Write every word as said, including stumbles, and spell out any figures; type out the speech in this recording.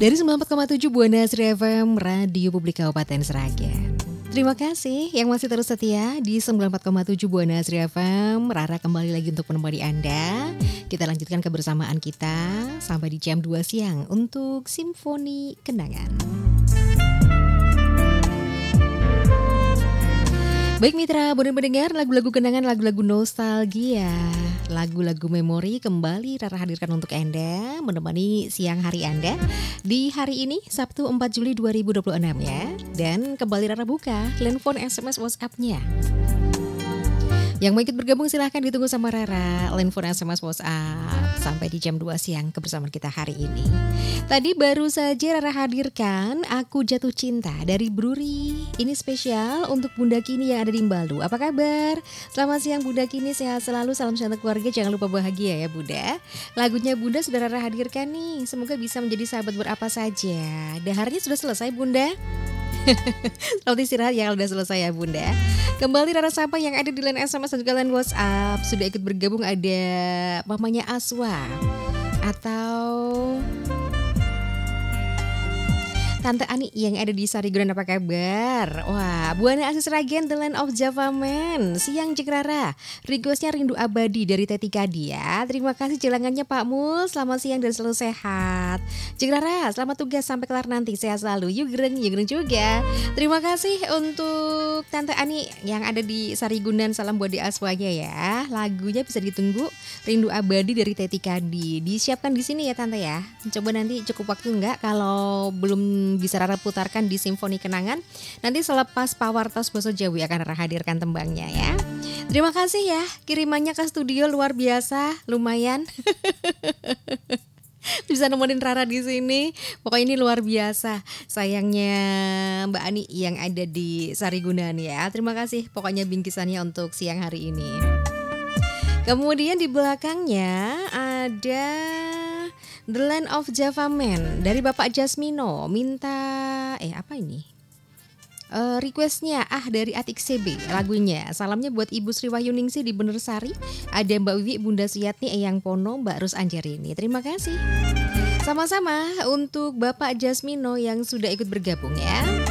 Dari sembilan puluh empat koma tujuh Buana Asri F M, Radio Publik Kabupaten Sragen. Terima kasih yang masih terus setia di sembilan puluh empat koma tujuh Buana Asri F M. Rara kembali lagi untuk menemani Anda. Kita lanjutkan kebersamaan kita sampai di jam dua siang untuk Simfoni Kenangan. Baik mitra, boleh mendengar lagu-lagu kenangan, lagu-lagu nostalgia, lagu-lagu memori kembali Rara hadirkan untuk Anda menemani siang hari Anda di hari ini Sabtu empat Juli dua ribu dua puluh enam ya. Dan kembali Rara buka telepon S M S WhatsApp-nya. Yang mau ikut bergabung silahkan ditunggu sama Rara, telepon S M S WhatsApp sampai di jam dua siang kebersamaan kita hari ini. Tadi baru saja Rara hadirkan Aku Jatuh Cinta dari Bruri. Ini spesial untuk Bunda Kini yang ada di Mbalu. Apa kabar? Selamat siang Bunda Kini, sehat selalu, salam sehat keluarga, jangan lupa bahagia ya Bunda. Lagunya Bunda sudah Rara hadirkan nih, semoga bisa menjadi sahabat berapa saja. Daharnya sudah selesai Bunda? Selamat istirahat yang udah selesai ya Bunda. Kembali Rara sapa yang ada di line S M S dan juga line WhatsApp. Sudah ikut bergabung ada mamanya Aswa atau Tante Ani yang ada di Sarigunan, apa kabar? Wah, Buana Asri Sragen, The Land of Java Man. Siang Jeng Rara, requestnya Rindu Abadi dari Teti Kadia. Terima kasih jelangannya Pak Mul, selamat siang dan selalu sehat. Jeng Rara, selamat tugas sampai kelar nanti, sehat selalu. Yuk gereng, yuk gereng juga. Terima kasih untuk Tante Ani yang ada di Sarigunan, salam buat di Aswanya ya. Lagunya bisa ditunggu, Rindu Abadi dari Teti Kadi. Disiapkan di sini ya Tante ya. Coba nanti cukup waktu enggak kalau belum bisa Rara putarkan di Simfoni Kenangan. Nanti selepas Pawartos Boso Jawi akan Rara hadirkan tembangnya ya. Terima kasih ya, kirimannya ke studio luar biasa, lumayan. Bisa nemenin Rara di sini. Pokoknya ini luar biasa. Sayangnya Mbak Ani yang ada di Sarigunan ya. Terima kasih pokoknya bingkisannya untuk siang hari ini. Kemudian di belakangnya ada The Land of Java Man dari Bapak Jasmino, minta eh apa ini? Uh, requestnya ah dari Atik C B lagunya. Salamnya buat Ibu Sri Wahyuningsi di Benersari, ada Mbak Wiwi, Bunda Suyatni, Eyang Pono, Mbak Rus Anjarini. Terima kasih. Sama-sama untuk Bapak Jasmino yang sudah ikut bergabung ya.